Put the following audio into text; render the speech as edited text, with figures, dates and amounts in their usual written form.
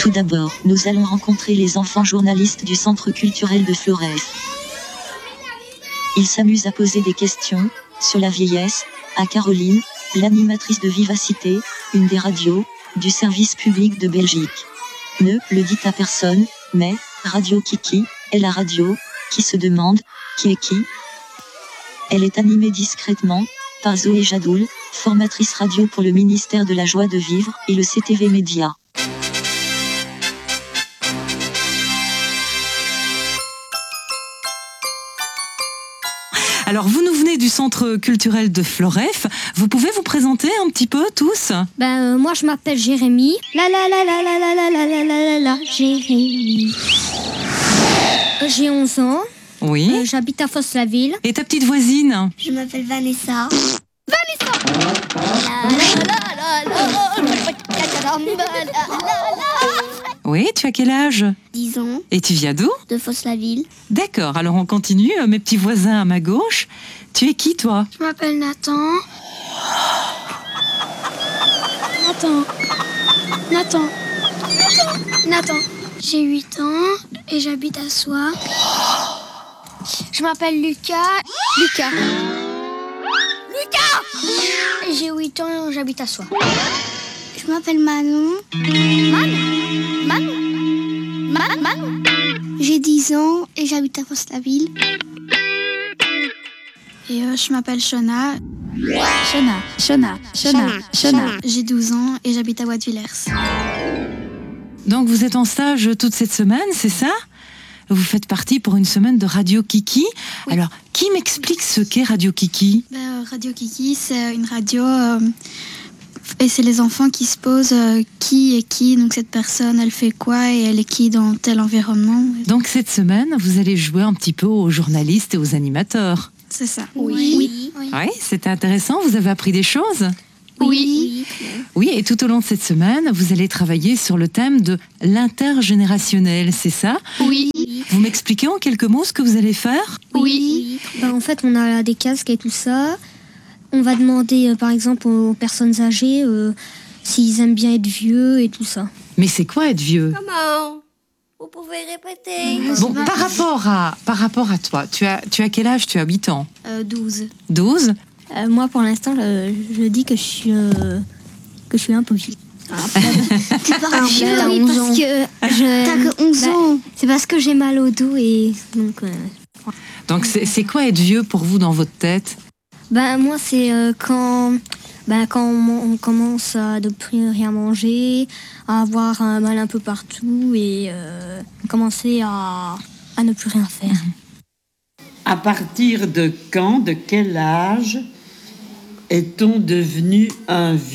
Tout d'abord, nous allons rencontrer les enfants journalistes du Centre culturel de Floreffe. Ils s'amusent à poser des questions sur la vieillesse à Caroline, l'animatrice de Vivacité, une des radios du service public de Belgique. Ne le dites à personne, mais Radio Kiki est la radio qui se demande qui est qui. Elle est animée discrètement par Zoé Jadoul, formatrice radio pour le ministère de la Joie de Vivre et le CTV Média. Alors, vous nous venez du Centre culturel de Floreffe. Vous pouvez vous présenter un petit peu tous ? Moi, je m'appelle Jérémy. Jérémy. J'ai 11 ans. Oui. J'habite à Fosse-la-Ville. Et ta petite voisine ? Je m'appelle Vanessa. Oui, tu as quel âge ? 10 ans. Et tu viens d'où ? De Fosse-la-Ville. D'accord, alors on continue. Mes petits voisins à ma gauche. Tu es qui, toi ? Je m'appelle Nathan. Nathan. J'ai 8 ans et j'habite à Soie. Je m'appelle Lucas. Et j'ai 8 ans et j'habite à Soie. Je m'appelle Manon. Manon. J'ai 10 ans et j'habite à Fosse-la-Ville. Et je m'appelle Shona. J'ai 12 ans et j'habite à Wattevillers. Donc vous êtes en stage toute cette semaine, c'est ça ? Vous faites partie pour une semaine de Radio Kiki. Oui. Alors, qui m'explique ce qu'est Radio Kiki ? Radio Kiki, c'est une radio et c'est les enfants qui se posent qui est qui. Donc cette personne, elle fait quoi et elle est qui dans tel environnement. Donc cette semaine, vous allez jouer un petit peu aux journalistes et aux animateurs. C'est ça. Oui, c'était intéressant. Vous avez appris des choses ? Oui, et tout au long de cette semaine, vous allez travailler sur le thème de l'intergénérationnel, c'est ça ? Oui. Vous m'expliquez en quelques mots ce que vous allez faire ? Oui. En fait, on a des casques et tout ça. On va demander, par exemple, aux personnes âgées s'ils aiment bien être vieux et tout ça. Mais c'est quoi être vieux ? Comment ? Vous pouvez répéter ? Bon, par rapport à toi, tu as quel âge ? Tu as 8 ans ? 12. 12 ? Moi, pour l'instant, je dis que je suis un peu vieux. Tu parles vieux à Oui, 11 parce ans. que T'as que 11 ans. c'est parce que j'ai mal au dos et donc... Donc c'est quoi être vieux pour vous dans votre tête ? Moi, c'est quand on commence à ne plus rien manger, à avoir un mal un peu partout et commencer à ne plus rien faire. À partir de quand, de quel âge est-on devenu un vieux ?